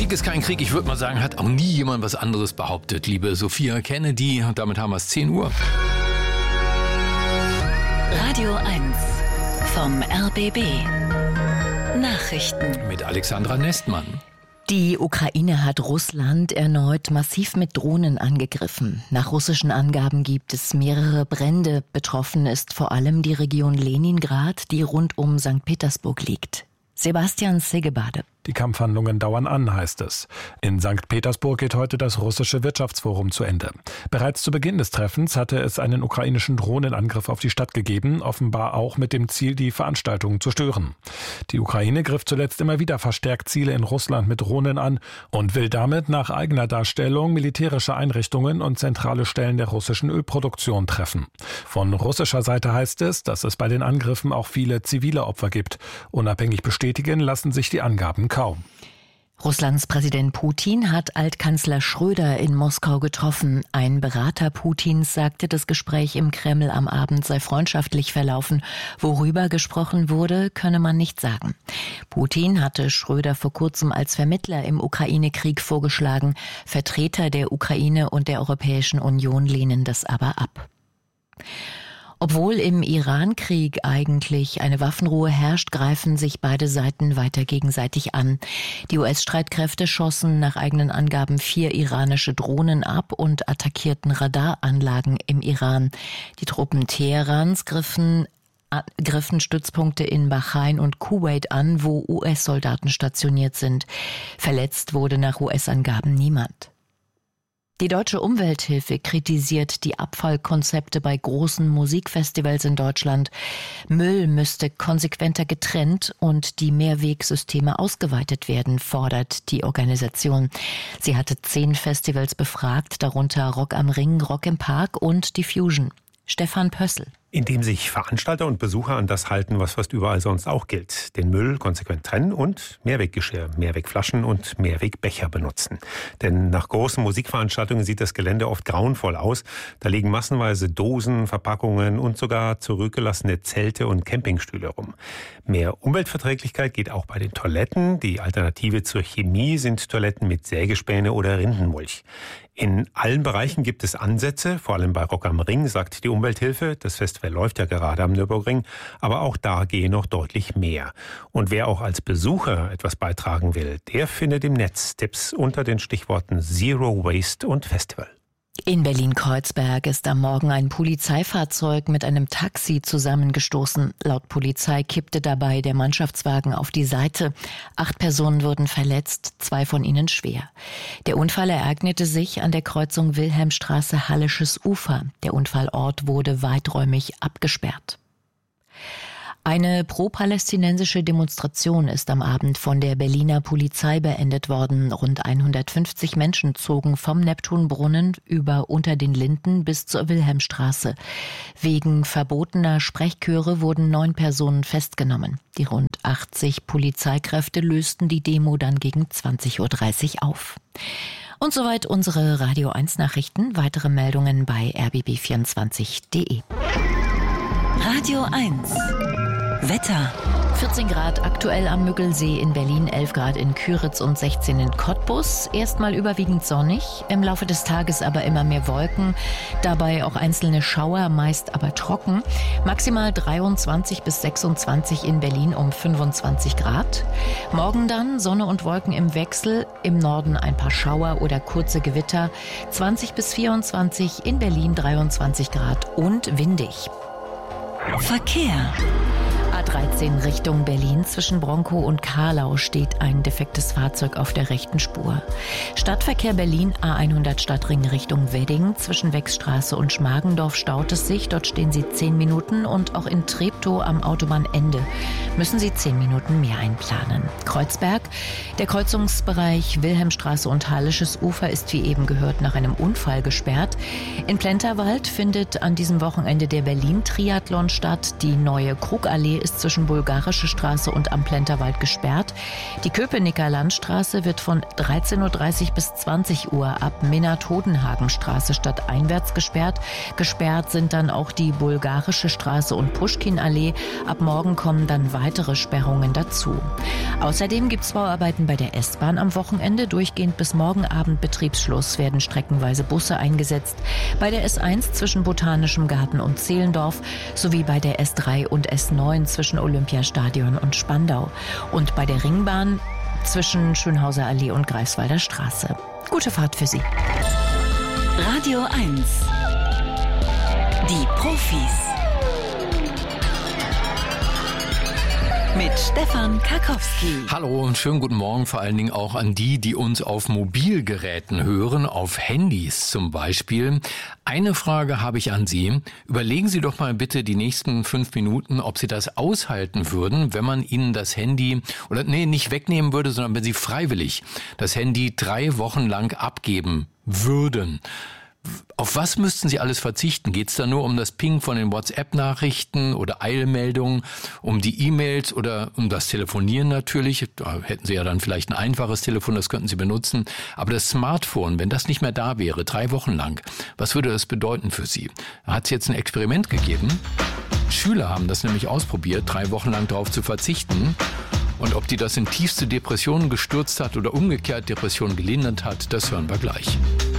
Musik ist kein Krieg. Ich würde mal sagen, hat auch nie jemand was anderes behauptet, liebe Sophia Kennedy. Und damit haben wir es 10 Uhr. Radio 1 vom RBB. Nachrichten Mit Alexandra Nestmann. Die Ukraine hat Russland erneut massiv mit Drohnen angegriffen. Nach russischen Angaben gibt es mehrere Brände. Betroffen ist vor allem die Region Leningrad, die rund um St. Petersburg liegt. Sebastian Segebade. Die Kampfhandlungen dauern an, heißt es. In St. Petersburg geht heute das russische Wirtschaftsforum zu Ende. Bereits zu Beginn des Treffens hatte es einen ukrainischen Drohnenangriff auf die Stadt gegeben, offenbar auch mit dem Ziel, die Veranstaltungen zu stören. Die Ukraine griff zuletzt immer wieder verstärkt Ziele in Russland mit Drohnen an und will damit nach eigener Darstellung militärische Einrichtungen und zentrale Stellen der russischen Ölproduktion treffen. Von russischer Seite heißt es, dass es bei den Angriffen auch viele zivile Opfer gibt. Unabhängig bestätigen lassen sich die Angaben kaum. Russlands Präsident Putin hat Altkanzler Schröder in Moskau getroffen. Ein Berater Putins sagte, das Gespräch im Kreml am Abend sei freundschaftlich verlaufen. Worüber gesprochen wurde, könne man nicht sagen. Putin hatte Schröder vor kurzem als Vermittler im Ukraine-Krieg vorgeschlagen. Vertreter der Ukraine und der Europäischen Union lehnen das aber ab. Obwohl im Iran-Krieg eigentlich eine Waffenruhe herrscht, greifen sich beide Seiten weiter gegenseitig an. Die US-Streitkräfte schossen nach eigenen Angaben 4 iranische Drohnen ab und attackierten Radaranlagen im Iran. Die Truppen Teherans griffen Stützpunkte in Bahrain und Kuwait an, wo US-Soldaten stationiert sind. Verletzt wurde nach US-Angaben niemand. Die Deutsche Umwelthilfe kritisiert die Abfallkonzepte bei großen Musikfestivals in Deutschland. Müll müsste konsequenter getrennt und die Mehrwegsysteme ausgeweitet werden, fordert die Organisation. Sie hatte 10 Festivals befragt, darunter Rock am Ring, Rock im Park und die Fusion. Stefan Pössl. Indem sich Veranstalter und Besucher an das halten, was fast überall sonst auch gilt. Den Müll konsequent trennen und Mehrweggeschirr, Mehrwegflaschen und Mehrwegbecher benutzen. Denn nach großen Musikveranstaltungen sieht das Gelände oft grauenvoll aus. Da liegen massenweise Dosen, Verpackungen und sogar zurückgelassene Zelte und Campingstühle rum. Mehr Umweltverträglichkeit geht auch bei den Toiletten. Die Alternative zur Chemie sind Toiletten mit Sägespäne oder Rindenmulch. In allen Bereichen gibt es Ansätze, vor allem bei Rock am Ring, sagt die Umwelthilfe. Das Festival läuft ja gerade am Nürburgring, aber auch da gehe noch deutlich mehr. Und wer auch als Besucher etwas beitragen will, der findet im Netz Tipps unter den Stichworten Zero Waste und Festival. In Berlin-Kreuzberg ist am Morgen ein Polizeifahrzeug mit einem Taxi zusammengestoßen. Laut Polizei kippte dabei der Mannschaftswagen auf die Seite. 8 Personen wurden verletzt, 2 von ihnen schwer. Der Unfall ereignete sich an der Kreuzung Wilhelmstraße Hallisches Ufer. Der Unfallort wurde weiträumig abgesperrt. Eine pro-palästinensische Demonstration ist am Abend von der Berliner Polizei beendet worden. Rund 150 Menschen zogen vom Neptunbrunnen über Unter den Linden bis zur Wilhelmstraße. Wegen verbotener Sprechchöre wurden 9 Personen festgenommen. Die rund 80 Polizeikräfte lösten die Demo dann gegen 20:30 Uhr auf. Und soweit unsere Radio 1 Nachrichten. Weitere Meldungen bei rbb24.de. Radio 1 Wetter. 14 Grad aktuell am Müggelsee in Berlin, 11 Grad in Küritz und 16 in Cottbus. Erstmal überwiegend sonnig, im Laufe des Tages aber immer mehr Wolken. Dabei auch einzelne Schauer, meist aber trocken. Maximal 23 bis 26 in Berlin um 25 Grad. Morgen dann Sonne und Wolken im Wechsel. Im Norden ein paar Schauer oder kurze Gewitter. 20 bis 24 in Berlin, 23 Grad und windig. Verkehr. A13 Richtung Berlin. Zwischen Bronkow und Karlau steht ein defektes Fahrzeug auf der rechten Spur. Stadtverkehr Berlin, A100 Stadtring Richtung Wedding. Zwischen Wechstraße und Schmargendorf staut es sich. Dort stehen Sie 10 Minuten und auch in Treptow am Autobahnende müssen Sie 10 Minuten mehr einplanen. Kreuzberg. Der Kreuzungsbereich Wilhelmstraße und Hallisches Ufer ist wie eben gehört nach einem Unfall gesperrt. In Plenterwald findet an diesem Wochenende der Berlin-Triathlon statt. Die neue Krugallee ist ist zwischen Bulgarische Straße und am Plenterwald gesperrt. Die Köpenicker Landstraße wird von 13:30 Uhr bis 20 Uhr ab Minna-Todenhagen-Straße stadteinwärts gesperrt. Gesperrt sind dann auch die Bulgarische Straße und Puschkin-Allee. Ab morgen kommen dann weitere Sperrungen dazu. Außerdem gibt es Bauarbeiten bei der S-Bahn am Wochenende. Durchgehend bis morgen Abend Betriebsschluss werden streckenweise Busse eingesetzt. Bei der S1 zwischen Botanischem Garten und Zehlendorf sowie bei der S3 und S9 zwischen Olympiastadion und Spandau. Und bei der Ringbahn zwischen Schönhauser Allee und Greifswalder Straße. Gute Fahrt für Sie. Radio 1. Die Profis. Mit Stefan Karkowski. Hallo und schönen guten Morgen, vor allen Dingen auch an die uns auf Mobilgeräten hören, auf Handys zum Beispiel. Eine Frage habe ich an Sie. Überlegen Sie doch mal bitte die nächsten 5 Minuten, ob Sie das aushalten würden, wenn man Ihnen das Handy, nicht wegnehmen würde, sondern wenn Sie freiwillig das Handy 3 Wochen lang abgeben würden. Auf was müssten Sie alles verzichten? Geht es da nur um das Ping von den WhatsApp-Nachrichten oder Eilmeldungen, um die E-Mails oder um das Telefonieren natürlich? Da hätten Sie ja dann vielleicht ein einfaches Telefon, das könnten Sie benutzen. Aber das Smartphone, wenn das nicht mehr da wäre, 3 Wochen lang, was würde das bedeuten für Sie? Da hat es jetzt ein Experiment gegeben. Schüler haben das nämlich ausprobiert, 3 Wochen lang darauf zu verzichten. Und ob die das in tiefste Depressionen gestürzt hat oder umgekehrt Depressionen gelindert hat, das hören wir gleich.